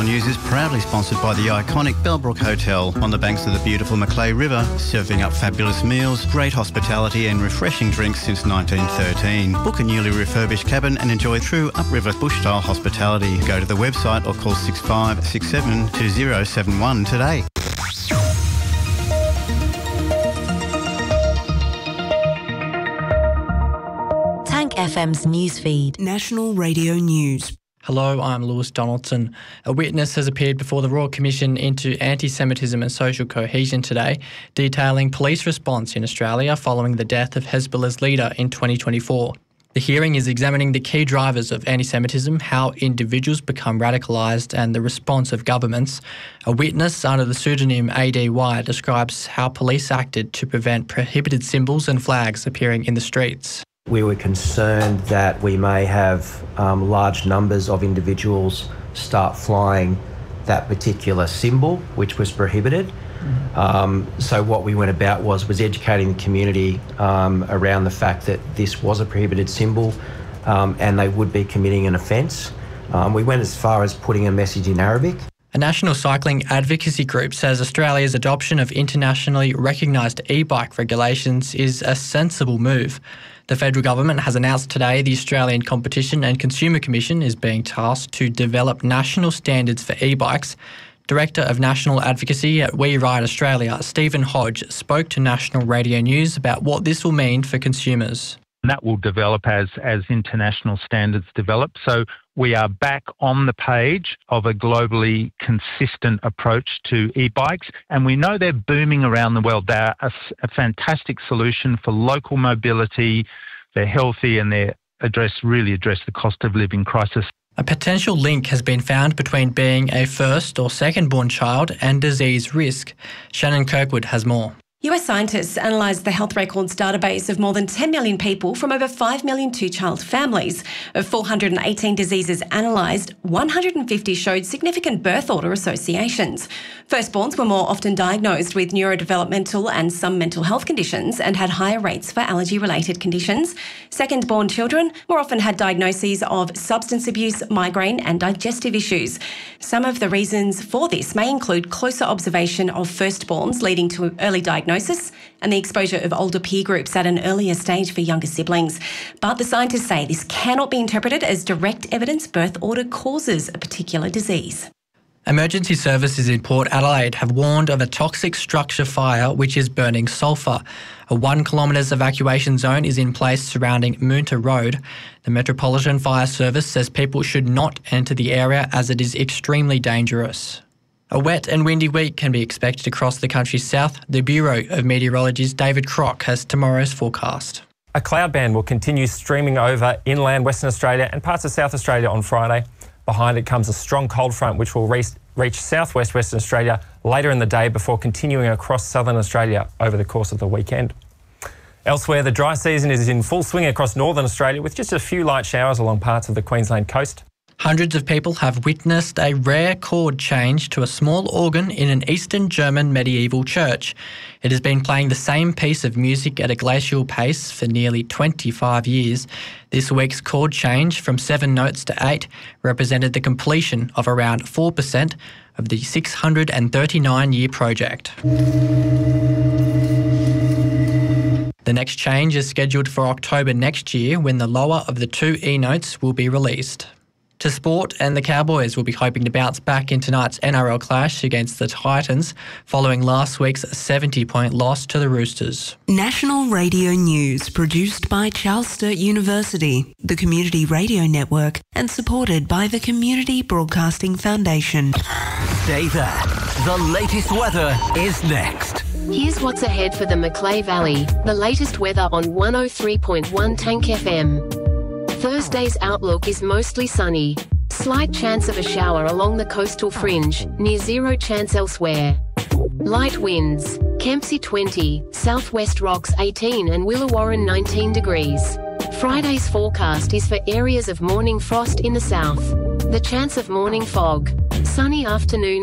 National News is proudly sponsored by the iconic Bellbrook Hotel on the banks of the beautiful Macleay River, serving up fabulous meals, great hospitality and refreshing drinks since 1913. Book a newly refurbished cabin and enjoy true upriver bush-style hospitality. Go to the website or call 6567 2071 today. Tank FM's newsfeed. National Radio News. Hello, I'm Lewis Donaldson. A witness has appeared before the Royal Commission into Anti-Semitism and Social Cohesion today, detailing police response in Australia following the death of Hezbollah's leader in 2024. The hearing is examining the key drivers of anti-Semitism, how individuals become radicalised and the response of governments. A witness under the pseudonym ADY describes how police acted to prevent prohibited symbols and flags appearing in the streets. We were concerned that we may have large numbers of individuals start flying that particular symbol, which was prohibited. So what we went about was educating the community around the fact that this was a prohibited symbol and they would be committing an offence. We went as far as putting a message in Arabic. A national cycling advocacy group says Australia's adoption of internationally recognised e-bike regulations is a sensible move. The federal government has announced today the Australian Competition and Consumer Commission is being tasked to develop national standards for e-bikes. Director of National Advocacy at We Ride Australia, Stephen Hodge, spoke to National Radio News about what this will mean for consumers. That will develop as international standards develop. So we are back on the page of a globally consistent approach to e-bikes, and we know they're booming around the world. They're a fantastic solution for local mobility. They're healthy and they really address the cost of living crisis. A potential link has been found between being a first or second-born child and disease risk. Shannon Kirkwood has more. US scientists analysed the health records database of more than 10 million people from over 5 million two-child families. Of 418 diseases analysed, 150 showed significant birth order associations. Firstborns were more often diagnosed with neurodevelopmental and some mental health conditions and had higher rates for allergy-related conditions. Second-born children more often had diagnoses of substance abuse, migraine and digestive issues. Some of the reasons for this may include closer observation of firstborns leading to early diagnosis and the exposure of older peer groups at an earlier stage for younger siblings. But the scientists say this cannot be interpreted as direct evidence birth order causes a particular disease. Emergency services in Port Adelaide have warned of a toxic structure fire which is burning sulphur. A 1 kilometre evacuation zone is in place surrounding Moonta Road. The Metropolitan Fire Service says people should not enter the area as it is extremely dangerous. A wet and windy week can be expected across the country's south. The Bureau of Meteorology's David Crock has tomorrow's forecast. A cloud band will continue streaming over inland Western Australia and parts of South Australia on Friday. Behind it comes a strong cold front which will reach southwest Western Australia later in the day before continuing across southern Australia over the course of the weekend. Elsewhere, the dry season is in full swing across northern Australia with just a few light showers along parts of the Queensland coast. Hundreds of people have witnessed a rare chord change to a small organ in an Eastern German medieval church. It has been playing the same piece of music at a glacial pace for nearly 25 years. This week's chord change from 7 notes to 8 represented the completion of around 4% of the 639-year project. The next change is scheduled for October next year when the lower of the 2 E notes will be released. To sport, and the Cowboys will be hoping to bounce back in tonight's NRL clash against the Titans following last week's 70-point loss to the Roosters. National Radio News, produced by Charles Sturt University, the Community Radio Network, and supported by the Community Broadcasting Foundation. Stay there. The latest weather is next. Here's what's ahead for the Macleay Valley. The latest weather on 103.1 Tank FM. Thursday's outlook is mostly sunny. Slight chance of a shower along the coastal fringe, near 0 chance elsewhere. Light winds, Kempsey 20, Southwest Rocks 18 and Willawarren 19 degrees. Friday's forecast is for areas of morning frost in the south. The chance of morning fog. Sunny afternoon.